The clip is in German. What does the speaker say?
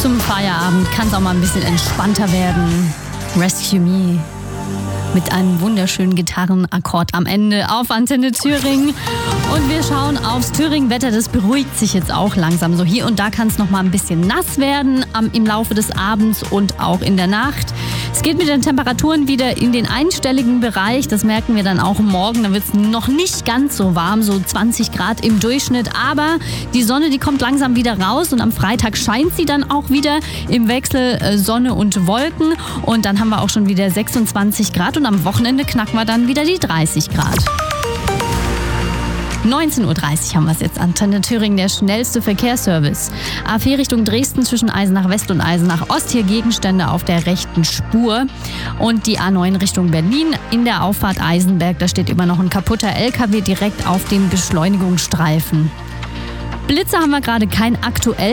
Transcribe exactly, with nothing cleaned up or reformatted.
Zum Feierabend kann es auch mal ein bisschen entspannter werden. Rescue Me mit einem wunderschönen Gitarrenakkord am Ende auf Antenne Thüringen. Und wir schauen aufs Thüringen-Wetter. Das beruhigt sich jetzt auch langsam. So hier und da kann es noch mal ein bisschen nass werden am, im Laufe des Abends und auch in der Nacht. Es geht mit den Temperaturen wieder in den einstelligen Bereich. Das merken wir dann auch morgen. Da wird es noch nicht ganz so warm, so zwanzig Grad im Durchschnitt. Aber die Sonne, die kommt langsam wieder raus. Und am Freitag scheint sie dann auch wieder im Wechsel äh, Sonne und Wolken. Und dann haben wir auch schon wieder sechsundzwanzig Grad. Und am Wochenende knacken wir dann wieder die dreißig Grad. neunzehn Uhr dreißig haben wir es jetzt. Antenne Thüringen, der schnellste Verkehrsservice. A vier Richtung Dresden zwischen Eisenach West und Eisenach Ost. Hier Gegenstände auf der rechten Spur. Und die A neun Richtung Berlin in der Auffahrt Eisenberg. Da steht immer noch ein kaputter L K W direkt auf dem Beschleunigungsstreifen. Blitze haben wir gerade kein aktuell.